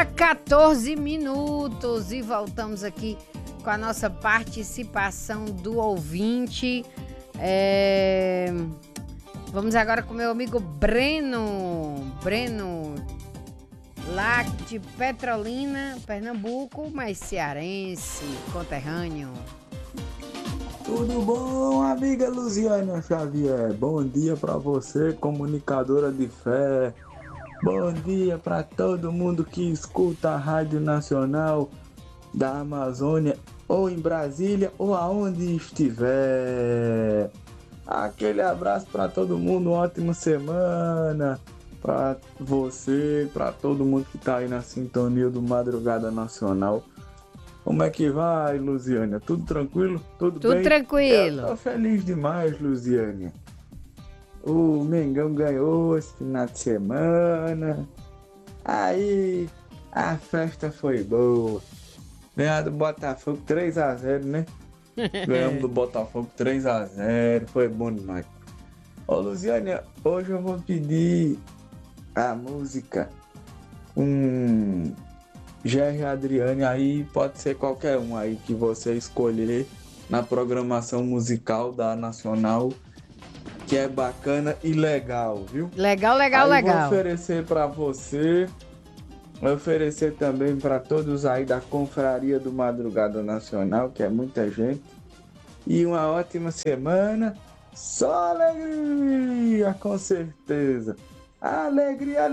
hora 14 minutos e voltamos aqui com a nossa participação do ouvinte. Vamos agora com meu amigo Breno, lá de Petrolina, Pernambuco, mas cearense, conterrâneo. Tudo bom, amiga Luziana Xavier? Bom dia para você, comunicadora de fé. Bom dia para todo mundo que escuta a Rádio Nacional da Amazônia, ou em Brasília, ou aonde estiver. Aquele abraço para todo mundo, uma ótima semana para você, para todo mundo que tá aí na sintonia do Madrugada Nacional. Como é que vai, Luziane? Tudo tranquilo? Tudo bem? Tudo tranquilo. Eu tô feliz demais, Luziane. O Mengão ganhou esse final de semana. Aí a festa foi boa. Ganhamos do Botafogo 3-0, né? Ganhamos do Botafogo 3-0. Foi bom demais. Ô, Luziane, hoje eu vou pedir a música Gerry Adriane, aí pode ser qualquer um aí que você escolher na programação musical da Nacional, que é bacana e legal, viu? Legal. Vou oferecer para você, vou oferecer também para todos aí da Confraria do Madrugada Nacional, que é muita gente. E uma ótima semana, só alegria, com certeza. Alegria,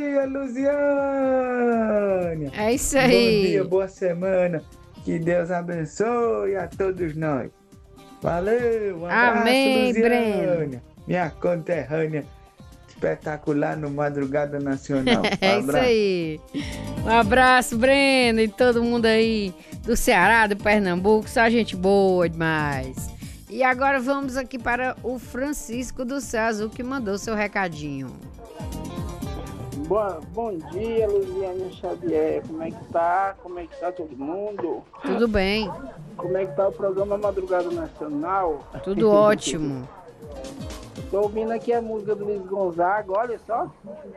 Luziane! É isso aí. Bom dia, boa semana. Que Deus abençoe a todos nós. Valeu, um abraço, Amém, Luziane. Breno. Minha conterrânea espetacular no Madrugada Nacional. É isso aí. Um abraço, Breno, e todo mundo aí do Ceará, do Pernambuco. Só gente boa demais. E agora vamos aqui para o Francisco do Céu Azul, que mandou seu recadinho. Bom dia, Luziane Xavier. Como é que tá? Como é que tá todo mundo? Tudo bem. Como é que tá o programa Madrugada Nacional? Tudo ótimo. Tô ouvindo aqui a música do Luiz Gonzaga, olha só.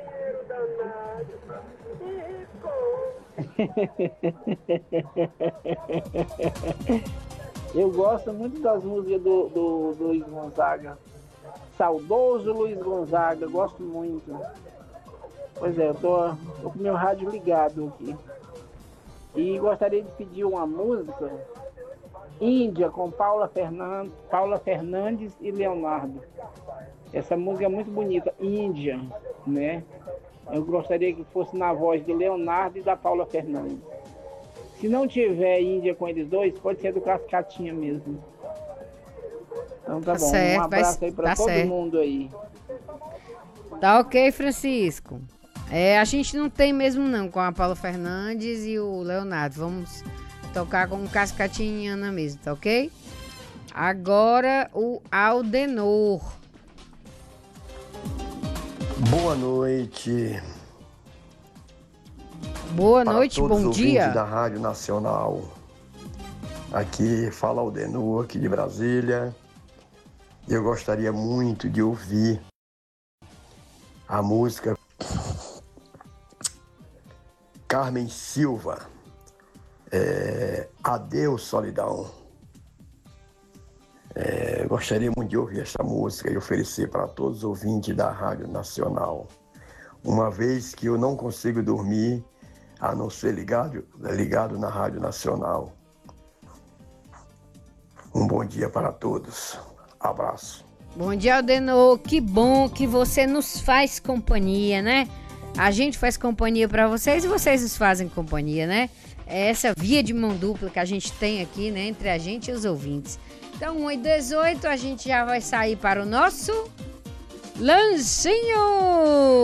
Eu gosto muito das músicas do Luiz Gonzaga. Saudoso Luiz Gonzaga, gosto muito. Pois é, eu tô com meu rádio ligado aqui. E gostaria de pedir uma música, Índia, com Paula Fernandes e Leonardo. Essa música é muito bonita, Índia, né? Eu gostaria que fosse na voz de Leonardo e da Paula Fernandes. Se não tiver Índia com eles dois, pode ser do Cascatinha mesmo. Então tá bom, certo, um abraço aí pra todo mundo aí. Tá ok, Francisco. A gente não tem mesmo não com a Paula Fernandes e o Leonardo. Vamos tocar com o Cascatinha e Ana mesmo, tá ok? Agora o Aldenor. Boa noite. Boa noite, bom dia. Da Rádio Nacional. Aqui fala Aldenor, aqui de Brasília. Eu gostaria muito de ouvir a música Carmen Silva, Adeus Solidão. Gostaria muito de ouvir essa música e oferecer para todos os ouvintes da Rádio Nacional. Uma vez que eu não consigo dormir, a não ser ligado na Rádio Nacional. Um bom dia para todos. Abraço. Bom dia, Aldenor. Que bom que você nos faz companhia, né? A gente faz companhia para vocês e vocês nos fazem companhia, né? É essa via de mão dupla que a gente tem aqui, né? Entre a gente e os ouvintes. Então, 1h18, a gente já vai sair para o nosso lanchinho!